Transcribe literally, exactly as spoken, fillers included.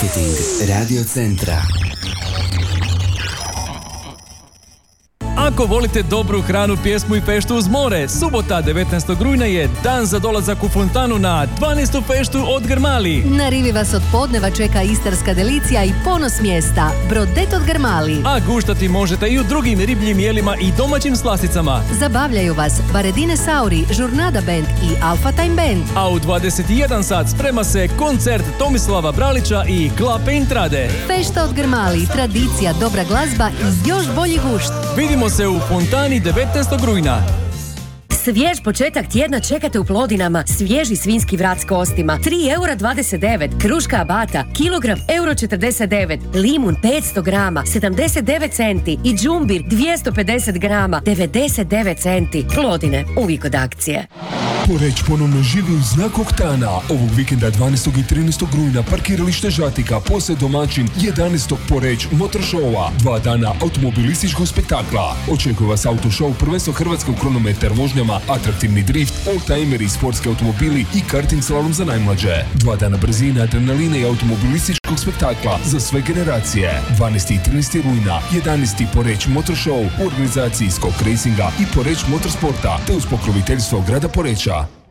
Marketing Radio Centra. Ako volite dobru hranu, pjesmu i feštu uz more, subota devetnaestog rujna je dan za dolazak u fontanu na dvanaestu feštu od Grmali. Na rivi vas od podneva čeka istarska delicija i ponos mjesta, brodet od Grmali. A guštati možete i u drugim ribljim jelima i domaćim slasticama. Zabavljaju vas Baredine Sauri, Žurnada Band i Alpha Time Band. A u dvadeset jedan sat sprema se koncert Tomislava Bralića i Klape Intrade. Fešta od Grmali, tradicija, dobra glazba i još bolji gušt. Vidimo se u fontani devetnaestog rujna. Svjež početak tjedna čekate u Plodinama. Svježi svinjski vrat s kostima tri eura dvadeset devet, kruška abata kilogram euro četrdeset devet, limun petsto grama sedamdeset devet centi i džumbir dvjesto pedeset grama devedeset devet centi. Plodine, uvijek od akcije. Poreć ponovno živi u znak Oktana. Ovog vikenda dvanaestog i trinaestog rujna parkiralište Žatika, poslije domaćin jedanaestog Poreć Motor Showa. Dva dana automobilističkog spektakla. Očekuje vas auto show, prvenstvo Hrvatskog kronometar vožnjama, atraktivni drift, oldtimeri, sportski automobili i karting slalom za najmlađe. Dva dana brzine, adrenaline i automobilističkog spektakla za sve generacije. dvanaesti i trinaesti rujna, jedanaesti Poreć Motor Show u organizaciji Skok Racinga i Poreć Motorsporta, te uz pokroviteljstvo grada Poreča.